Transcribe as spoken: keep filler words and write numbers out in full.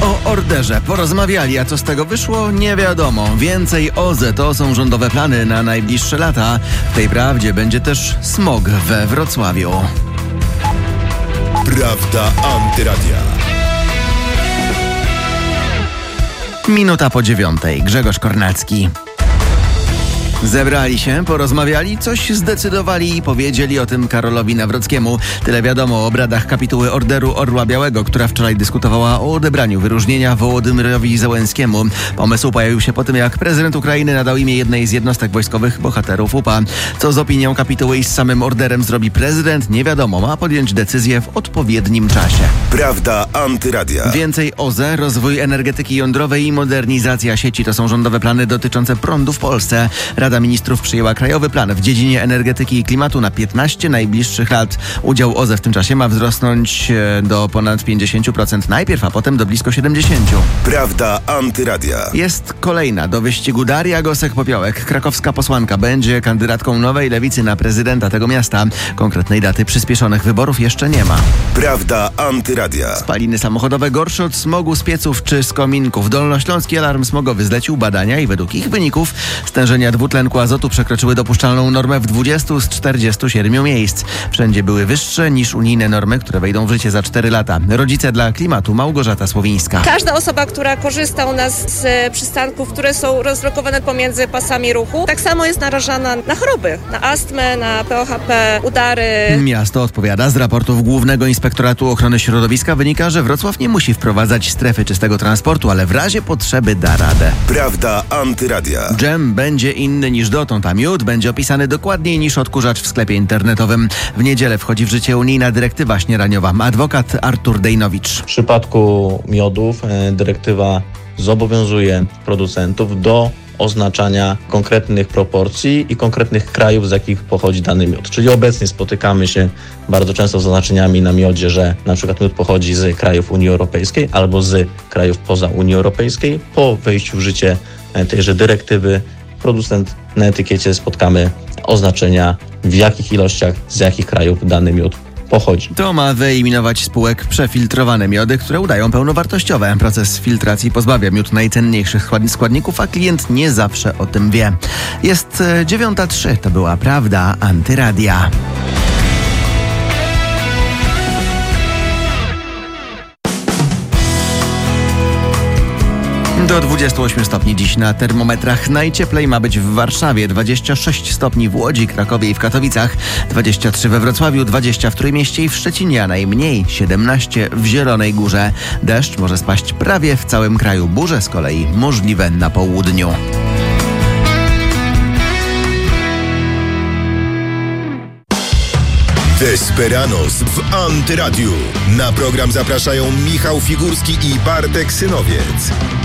O orderze porozmawiali, a co z tego wyszło, nie wiadomo. Więcej O Z E to są rządowe plany na najbliższe lata. W tej prawdzie będzie też smog we Wrocławiu. Prawda Antyradia. Minuta po dziewiątej. Grzegorz Kornacki. Zebrali się, porozmawiali, coś zdecydowali i powiedzieli o tym Karolowi Nawrockiemu. Tyle wiadomo o obradach kapituły Orderu Orła Białego, która wczoraj dyskutowała o odebraniu wyróżnienia Wołodymyrowi Zełenskiemu. Pomysł pojawił się po tym, jak prezydent Ukrainy nadał imię jednej z jednostek wojskowych bohaterów U P A. Co z opinią kapituły i z samym orderem zrobi prezydent, nie wiadomo. Ma podjąć decyzję w odpowiednim czasie. Prawda Antyradia. Więcej O Z E, rozwój energetyki jądrowej i modernizacja sieci to są rządowe plany dotyczące prądu w Polsce. Rada Ministrów przyjęła krajowy plan w dziedzinie energetyki i klimatu na piętnaście najbliższych lat. Udział O Z E w tym czasie ma wzrosnąć do ponad pięćdziesiąt procent najpierw, a potem do blisko siedemdziesiąt procent. Prawda Antyradia. Jest kolejna do wyścigu Daria Gosek-Popiołek. Krakowska posłanka będzie kandydatką Nowej Lewicy na prezydenta tego miasta. Konkretnej daty przyspieszonych wyborów jeszcze nie ma. Prawda Antyradia. Spaliny samochodowe gorsze od smogu z pieców czy z kominków. Dolnośląski Alarm Smogowy zlecił badania i według ich wyników stężenia dwutlenku azotu przekroczyły dopuszczalną normę w dwudziestu z czterdziestu siedmiu miejsc. Wszędzie były wyższe niż unijne normy, które wejdą w życie za cztery lata. Rodzice dla klimatu. Małgorzata Słowińska. Każda osoba, która korzysta u nas z przystanków, które są rozlokowane pomiędzy pasami ruchu, tak samo jest narażana na choroby, na astmę, na P O H P, udary. Miasto odpowiada. Z raportów Głównego Inspektoratu Ochrony Środowiska wynika, że Wrocław nie musi wprowadzać strefy czystego transportu, ale w razie potrzeby da radę. Prawda Antyradia. Dżem będzie inny niż dotąd, a miód będzie opisany dokładniej niż odkurzacz w sklepie internetowym. W niedzielę wchodzi w życie unijna dyrektywa śniadaniowa. Adwokat Artur Dejnowicz. W przypadku miodów e, dyrektywa zobowiązuje producentów do oznaczania konkretnych proporcji i konkretnych krajów, z jakich pochodzi dany miód. Czyli obecnie spotykamy się bardzo często z oznaczeniami na miodzie, że na przykład miód pochodzi z krajów Unii Europejskiej albo z krajów poza Unii Europejskiej. Po wejściu w życie tejże dyrektywy producent na etykiecie spotkamy oznaczenia, w jakich ilościach, z jakich krajów dany miód pochodzi. To ma wyeliminować z półek przefiltrowane miody, które udają pełnowartościowe. Proces filtracji pozbawia miód najcenniejszych składników, a klient nie zawsze o tym wie. Jest dziewiąta trzy. To była Prawda Antyradia. Do dwudziestu ośmiu stopni dziś na termometrach. Najcieplej ma być w Warszawie, dwadzieścia sześć stopni w Łodzi, Krakowie i w Katowicach, dwadzieścia trzy we Wrocławiu, dwadzieścia w Trójmieście i w Szczecinie, a najmniej siedemnaście w Zielonej Górze. Deszcz może spaść prawie w całym kraju, burze z kolei możliwe na południu. Desperados w Antyradiu. Na program zapraszają Michał Figurski i Bartek Synowiec.